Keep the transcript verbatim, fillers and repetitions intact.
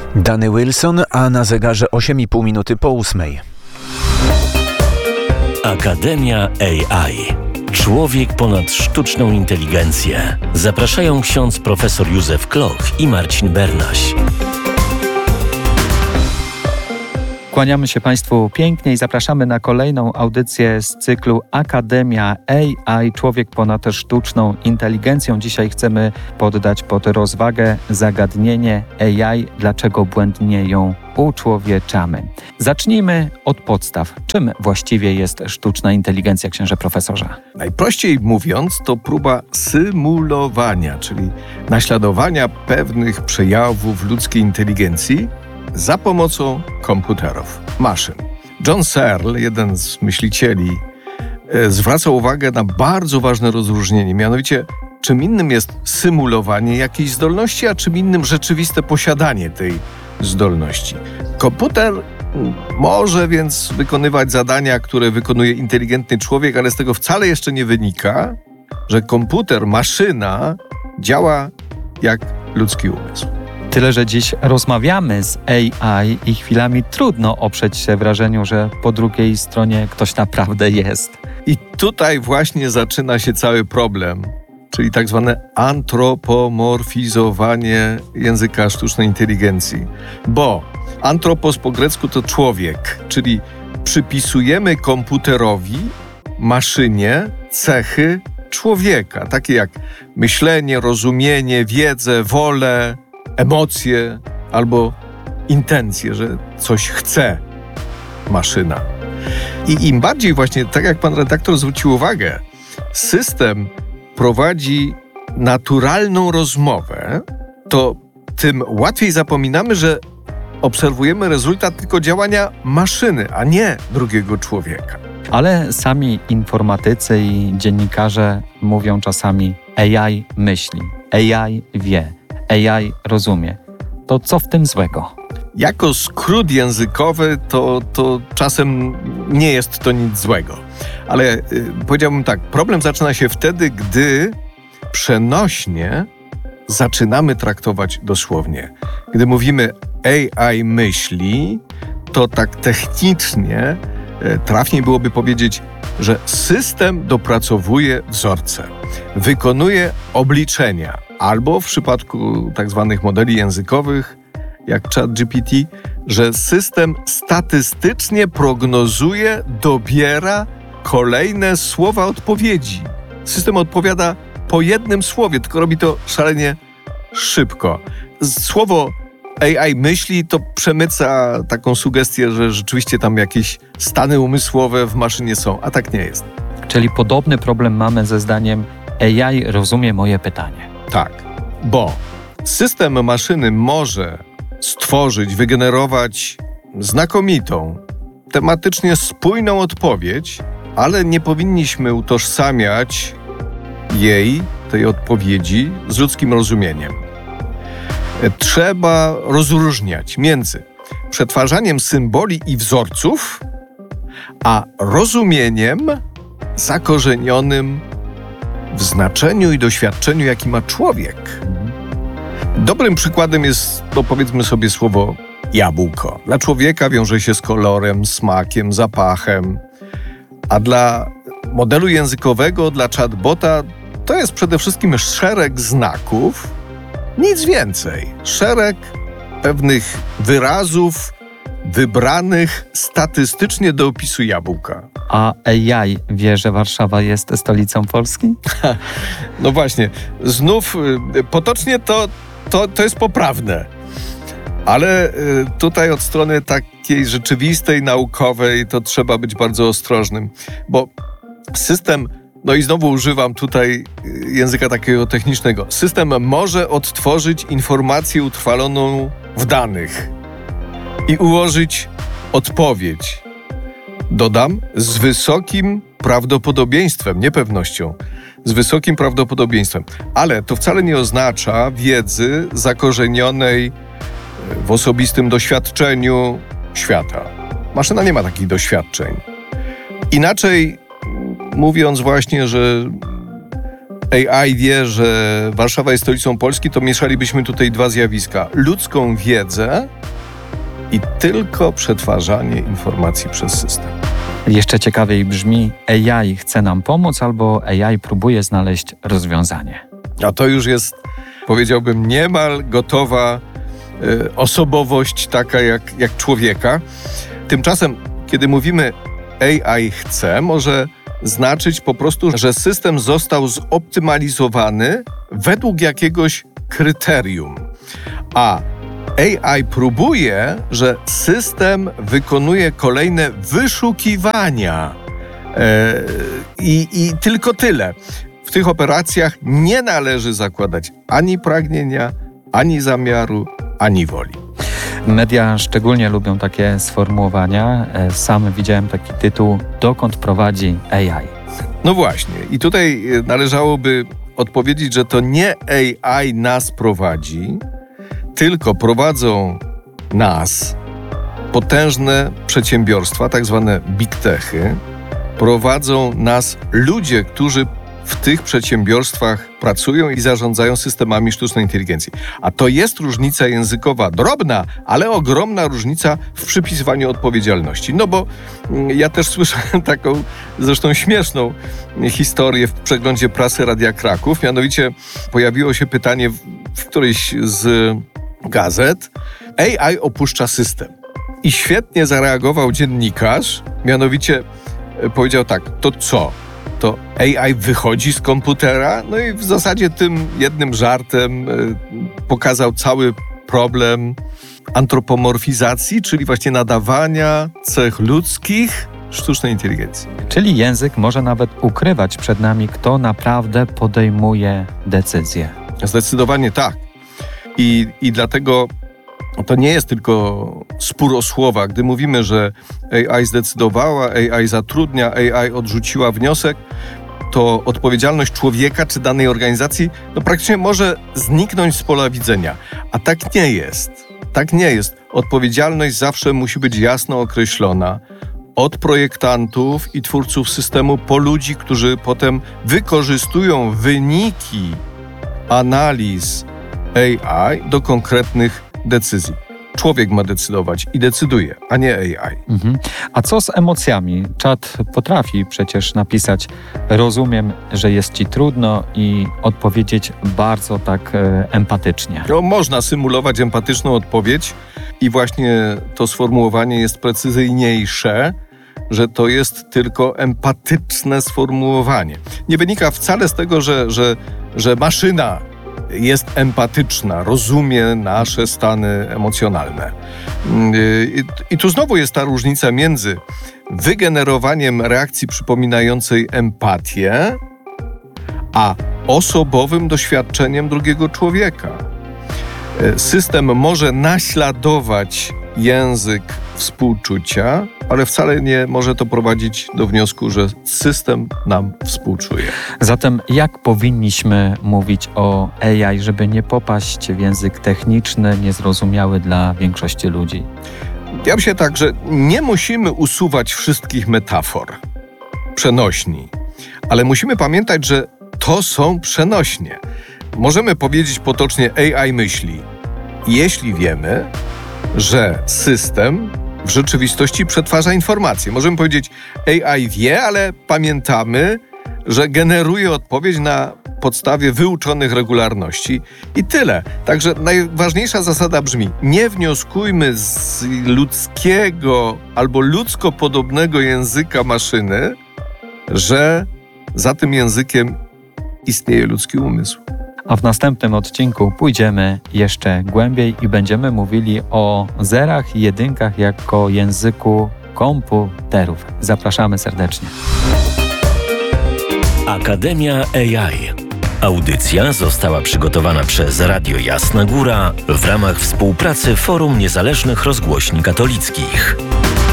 Danny Wilson, a na zegarze osiem i pół minuty po ósmej. Akademia A I. Człowiek ponad sztuczną inteligencję. Zapraszają ksiądz profesor Józef Kloch i Marcin Bernaś. Kłaniamy się Państwu pięknie i zapraszamy na kolejną audycję z cyklu Akademia A I. Człowiek ponad sztuczną inteligencją. Dzisiaj chcemy poddać pod rozwagę zagadnienie A I, dlaczego błędnie ją uczłowieczamy. Zacznijmy od podstaw. Czym właściwie jest sztuczna inteligencja, księże profesorze? Najprościej mówiąc, to próba symulowania, czyli naśladowania pewnych przejawów ludzkiej inteligencji za pomocą komputerów, maszyn. John Searle, jeden z myślicieli, zwraca uwagę na bardzo ważne rozróżnienie, mianowicie czym innym jest symulowanie jakiejś zdolności, a czym innym rzeczywiste posiadanie tej zdolności. Komputer może więc wykonywać zadania, które wykonuje inteligentny człowiek, ale z tego wcale jeszcze nie wynika, że komputer, maszyna działa jak ludzki umysł. Tyle, że dziś rozmawiamy z A I i chwilami trudno oprzeć się wrażeniu, że po drugiej stronie ktoś naprawdę jest. I tutaj właśnie zaczyna się cały problem, czyli tak zwane antropomorfizowanie języka sztucznej inteligencji. Bo antropos po grecku to człowiek, czyli przypisujemy komputerowi, maszynie cechy człowieka, takie jak myślenie, rozumienie, wiedzę, wolę, emocje albo intencje, że coś chce maszyna. I im bardziej właśnie, tak jak pan redaktor zwrócił uwagę, system prowadzi naturalną rozmowę, to tym łatwiej zapominamy, że obserwujemy rezultat tylko działania maszyny, a nie drugiego człowieka. Ale sami informatycy i dziennikarze mówią czasami A I myśli, A I wie, A I rozumie. To co w tym złego? Jako skrót językowy to, to czasem nie jest to nic złego. Ale y, powiedziałbym tak, problem zaczyna się wtedy, gdy przenośnie zaczynamy traktować dosłownie. Gdy mówimy A I myśli, to tak technicznie y, trafniej byłoby powiedzieć, że system dopracowuje wzorce, wykonuje obliczenia, albo w przypadku tak zwanych modeli językowych, jak ChatGPT, że system statystycznie prognozuje, dobiera kolejne słowa odpowiedzi. System odpowiada po jednym słowie, tylko robi to szalenie szybko. Słowo A I myśli to przemyca taką sugestię, że rzeczywiście tam jakieś stany umysłowe w maszynie są, a tak nie jest. Czyli podobny problem mamy ze zdaniem A I rozumie moje pytanie. Tak, bo system maszyny może stworzyć, wygenerować znakomitą, tematycznie spójną odpowiedź, ale nie powinniśmy utożsamiać jej, tej odpowiedzi, z ludzkim rozumieniem. Trzeba rozróżniać między przetwarzaniem symboli i wzorców, a rozumieniem zakorzenionym w znaczeniu i doświadczeniu, jaki ma człowiek. Dobrym przykładem jest, no powiedzmy sobie, słowo jabłko. Dla człowieka wiąże się z kolorem, smakiem, zapachem, a dla modelu językowego, dla chatbota to jest przede wszystkim szereg znaków, nic więcej. Szereg pewnych wyrazów wybranych statystycznie do opisu jabłka. A A I wie, że Warszawa jest stolicą Polski? No właśnie, znów potocznie to, to, to jest poprawne, ale tutaj od strony takiej rzeczywistej, naukowej to trzeba być bardzo ostrożnym, bo system, no i znowu używam tutaj języka takiego technicznego, system może odtworzyć informację utrwaloną w danych i ułożyć odpowiedź. Dodam, z wysokim prawdopodobieństwem, nie pewnością, z wysokim prawdopodobieństwem. Ale to wcale nie oznacza wiedzy zakorzenionej w osobistym doświadczeniu świata. Maszyna nie ma takich doświadczeń. Inaczej mówiąc właśnie, że A I wie, że Warszawa jest stolicą Polski, to mieszalibyśmy tutaj dwa zjawiska. Ludzką wiedzę i tylko przetwarzanie informacji przez system. Jeszcze ciekawiej brzmi, A I chce nam pomóc albo A I próbuje znaleźć rozwiązanie. A to już jest, powiedziałbym, niemal gotowa y, osobowość taka jak, jak człowieka. Tymczasem, kiedy mówimy A I chce, może znaczyć po prostu, że system został zoptymalizowany według jakiegoś kryterium. A A I próbuje, że system wykonuje kolejne wyszukiwania yy, i, i tylko tyle. W tych operacjach nie należy zakładać ani pragnienia, ani zamiaru, ani woli. Media szczególnie lubią takie sformułowania. Sam widziałem taki tytuł: dokąd prowadzi A I? No właśnie. I tutaj należałoby odpowiedzieć, że to nie A I nas prowadzi, tylko prowadzą nas potężne przedsiębiorstwa, tak zwane big techy. Prowadzą nas ludzie, którzy w tych przedsiębiorstwach pracują i zarządzają systemami sztucznej inteligencji. A to jest różnica językowa, drobna, ale ogromna różnica w przypisywaniu odpowiedzialności. No bo ja też słyszałem taką zresztą śmieszną historię w przeglądzie prasy Radia Kraków. Mianowicie pojawiło się pytanie w, w którejś z gazet: A I opuszcza system. I świetnie zareagował dziennikarz, mianowicie powiedział tak: to co? To A I wychodzi z komputera? No i w zasadzie tym jednym żartem y, pokazał cały problem antropomorfizacji, czyli właśnie nadawania cech ludzkich sztucznej inteligencji. Czyli język może nawet ukrywać przed nami, kto naprawdę podejmuje decyzje. Zdecydowanie tak. I, i dlatego to nie jest tylko spór o słowa. Gdy mówimy, że A I zdecydowała, A I zatrudnia, A I odrzuciła wniosek, to odpowiedzialność człowieka czy danej organizacji no praktycznie może zniknąć z pola widzenia. A tak nie jest. Tak nie jest. Odpowiedzialność zawsze musi być jasno określona. Od projektantów i twórców systemu po ludzi, którzy potem wykorzystują wyniki analiz A I do konkretnych decyzji. Człowiek ma decydować i decyduje, a nie A I. Mhm. A co z emocjami? Czat potrafi przecież napisać: rozumiem, że jest ci trudno, i odpowiedzieć bardzo tak e, empatycznie. No, można symulować empatyczną odpowiedź i właśnie to sformułowanie jest precyzyjniejsze, że to jest tylko empatyczne sformułowanie. Nie wynika wcale z tego, że, że, że maszyna jest empatyczna, rozumie nasze stany emocjonalne. I, I tu znowu jest ta różnica między wygenerowaniem reakcji przypominającej empatię, a osobowym doświadczeniem drugiego człowieka. System może naśladować język współczucia, ale wcale nie może to prowadzić do wniosku, że system nam współczuje. Zatem jak powinniśmy mówić o A I, żeby nie popaść w język techniczny, niezrozumiały dla większości ludzi? Ja myślę tak, że nie musimy usuwać wszystkich metafor, przenośni, ale musimy pamiętać, że to są przenośnie. Możemy powiedzieć potocznie: A I myśli, jeśli wiemy, że system w rzeczywistości przetwarza informacje. Możemy powiedzieć: A I wie, ale pamiętamy, że generuje odpowiedź na podstawie wyuczonych regularności i tyle. Także najważniejsza zasada brzmi: nie wnioskujmy z ludzkiego albo ludzko podobnego języka maszyny, że za tym językiem istnieje ludzki umysł. A w następnym odcinku pójdziemy jeszcze głębiej i będziemy mówili o zerach i jedynkach jako języku komputerów. Zapraszamy serdecznie. Akademia A I. Audycja została przygotowana przez Radio Jasna Góra w ramach współpracy Forum Niezależnych Rozgłośni Katolickich.